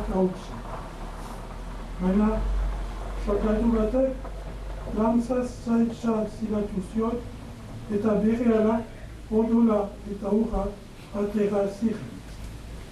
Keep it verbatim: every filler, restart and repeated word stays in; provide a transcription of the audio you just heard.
kautsi. Baina, soldatu batek, lantzaz zaitza zilatu zion, eta berehala, odola eta urra atera ziren.